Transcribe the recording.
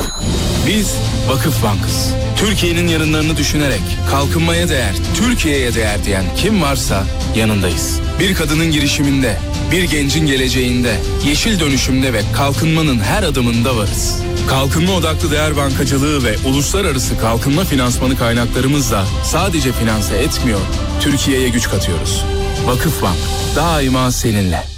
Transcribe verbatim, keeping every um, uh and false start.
Biz Vakıf Bank'ız. Türkiye'nin yarınlarını düşünerek kalkınmaya değer, Türkiye'ye değer diyen kim varsa yanındayız. Bir kadının girişiminde, bir gencin geleceğinde, yeşil dönüşümde ve kalkınmanın her adımında varız. Kalkınma odaklı değer bankacılığı ve uluslararası kalkınma finansmanı kaynaklarımızla sadece finanse etmiyor, Türkiye'ye güç katıyoruz. Vakıf Bank, daima seninle.